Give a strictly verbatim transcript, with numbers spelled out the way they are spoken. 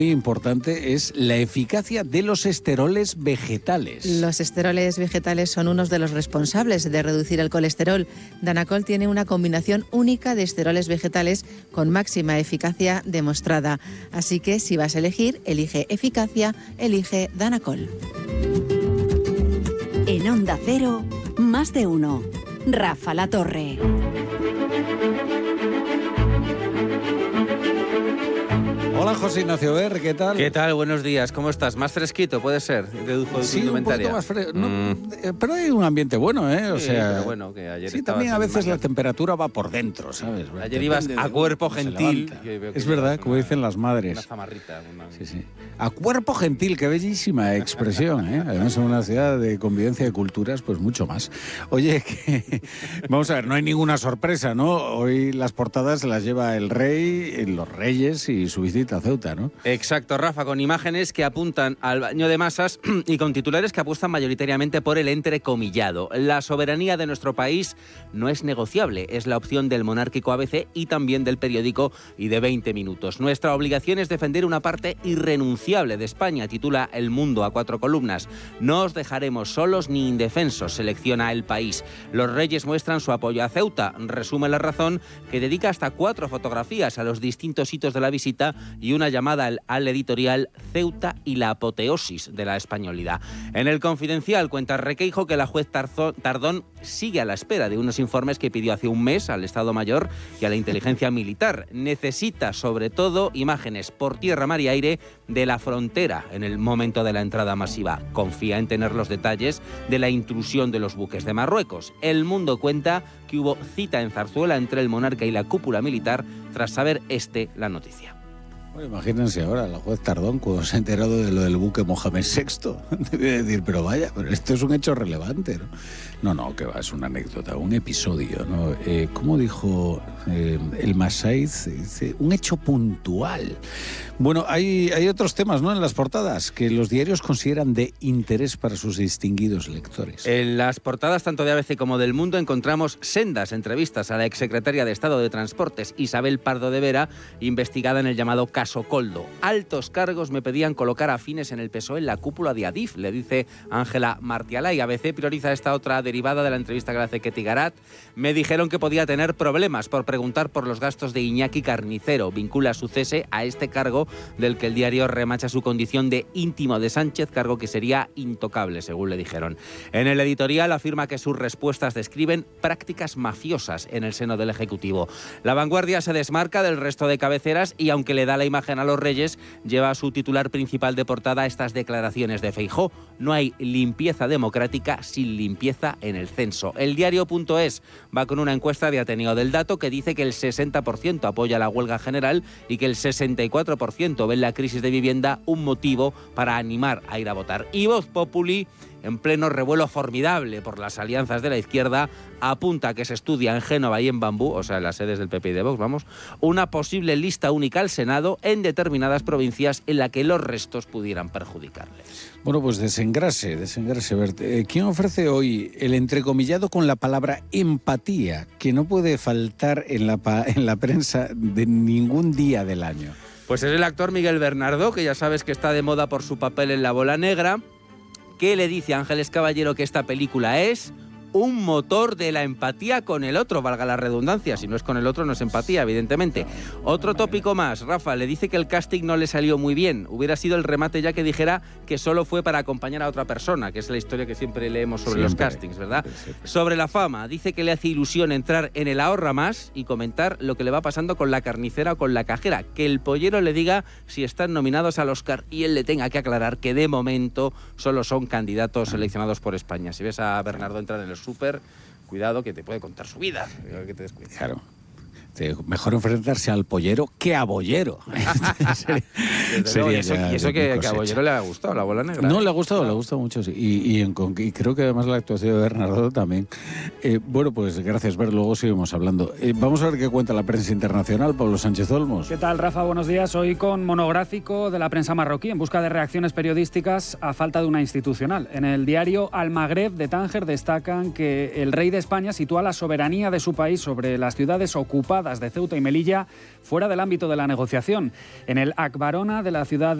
Muy importante es la eficacia de los esteroles vegetales. Los esteroles vegetales son unos de los responsables de reducir el colesterol. Danacol tiene una combinación única de esteroles vegetales con máxima eficacia demostrada. Así que si vas a elegir, elige eficacia, elige Danacol. En Onda Cero, más de uno. Rafa La Torre. Hola, José Ignacio Ver, ¿qué tal? ¿Qué tal? Buenos días. ¿Cómo estás? ¿Más fresquito puede ser? Dedujo de tu Sí, un indumentaria. poquito más fresco. No, Mm. eh, pero hay un ambiente bueno, ¿eh? O Sí, sea, pero bueno, que ayer sí, estabas también a en veces la Málaga. temperatura va por dentro, ¿sabes? Ayer Depende ibas de a cómo cuerpo se gentil. levanta. Yo veo que Es verdad, llevas como una- dicen las madres. Una zamarrita. Una... Sí, sí. A cuerpo gentil, qué bellísima expresión, ¿eh? Además, en una ciudad de convivencia de culturas, pues mucho más. Oye, que... vamos a ver, no hay ninguna sorpresa, ¿no? Hoy las portadas las lleva el rey, los reyes y su visita a Ceuta, ¿no? Exacto, Rafa, con imágenes que apuntan al baño de masas y con titulares que apuestan mayoritariamente por el entrecomillado. La soberanía de nuestro país no es negociable, es la opción del monárquico A B C y también del periódico y de veinte minutos. Nuestra obligación es defender una parte irrenunciable de España, titula El Mundo a cuatro columnas. No os dejaremos solos ni indefensos, selecciona El País. Los reyes muestran su apoyo a Ceuta, resume La Razón, que dedica hasta cuatro fotografías a los distintos hitos de la visita y una llamada al, al editorial Ceuta y la apoteosis de la españolidad. En El Confidencial cuenta Requeijo que la juez Tarzón, Tardón sigue a la espera de unos informes que pidió hace un mes al Estado Mayor y a la inteligencia militar. Necesita, sobre todo, imágenes por tierra, mar y aire de la frontera en el momento de la entrada masiva. Confía en tener los detalles de la intrusión de los buques de Marruecos. El Mundo cuenta que hubo cita en Zarzuela entre el monarca y la cúpula militar tras saber este la noticia. Bueno, imagínense ahora, la juez Tardón, cuando se ha enterado de lo del buque Mohamed sexto, debe decir, pero vaya, pero esto es un hecho relevante, ¿no? No, no, que va, es una anécdota, un episodio, ¿no? Eh, ¿Cómo dijo eh, el Masaiz? Dice, un hecho puntual. Bueno, hay, hay otros temas, ¿no?, en las portadas, que los diarios consideran de interés para sus distinguidos lectores. En las portadas tanto de A B C como del Mundo encontramos sendas entrevistas a la exsecretaria de Estado de Transportes, Isabel Pardo de Vera, investigada en el llamado caso Coldo. Altos cargos me pedían colocar afines en el P S O E en la cúpula de Adif, le dice Ángela Martialay. A B C prioriza esta otra derivada de la entrevista que le hace Ketty Garat. Me dijeron que podía tener problemas por preguntar por los gastos de Iñaki Carnicero. Vincula su cese a este cargo del que el diario remacha su condición de íntimo de Sánchez, cargo que sería intocable, según le dijeron. En el editorial afirma que sus respuestas describen prácticas mafiosas en el seno del Ejecutivo. La Vanguardia se desmarca del resto de cabeceras y, aunque le da la imagen a los reyes, lleva a su titular principal de portada estas declaraciones de Feijóo. No hay limpieza democrática sin limpieza en el censo. El diario.es va con una encuesta de Ateneo del Dato que dice que el sesenta por ciento apoya la huelga general y que el sesenta y cuatro por ciento ven la crisis de vivienda un motivo para animar a ir a votar. Y Voz Populi, en pleno revuelo formidable por las alianzas de la izquierda, apunta que se estudia en Génova y en Bambú, o sea, en las sedes del P P y de Vox, vamos, una posible lista única al Senado en determinadas provincias en la que los restos pudieran perjudicarles. Bueno, pues desengrase, desengrase. Bert. Eh, ¿Quién ofrece hoy el entrecomillado con la palabra empatía, que no puede faltar en la, pa- en la prensa de ningún día del año? Pues es el actor Miguel Bernardo, que ya sabes que está de moda por su papel en La Bola Negra, que le dice a Ángeles Caballero que esta película es un motor de la empatía con el otro, valga la redundancia. Si no es con el otro, no es empatía, evidentemente. Otro tópico más. Rafa le dice que el casting no le salió muy bien. Hubiera sido el remate ya que dijera que solo fue para acompañar a otra persona, que es la historia que siempre leemos sobre Siempre. los castings, ¿verdad? Sobre la fama, dice que le hace ilusión entrar en el Ahorra Más y comentar lo que le va pasando con la carnicera o con la cajera. Que el pollero le diga si están nominados al Oscar y él le tenga que aclarar que de momento solo son candidatos seleccionados por España. Si ves a Bernardo entrar en el súper, cuidado que te puede contar su vida, que te descuides. Claro. Mejor enfrentarse al pollero que a bollero. sería, sería y eso, y eso que, que a Bollero Bollero le ha gustado, La Bola Negra. No, ¿eh? le ha gustado, le ha gustado mucho, sí. Y, y, en, y creo que además la actuación de Bernardo también. Eh, bueno, pues gracias, Ver, luego seguimos hablando. Eh, vamos a ver qué cuenta la prensa internacional. Pablo Sánchez Olmos. ¿Qué tal, Rafa? Buenos días. Hoy con monográfico de la prensa marroquí en busca de reacciones periodísticas a falta de una institucional. En el diario Al Magreb de Tánger destacan que el rey de España sitúa la soberanía de su país sobre las ciudades ocupadas privadas de Ceuta y Melilla fuera del ámbito de la negociación. En el Akbarona de la ciudad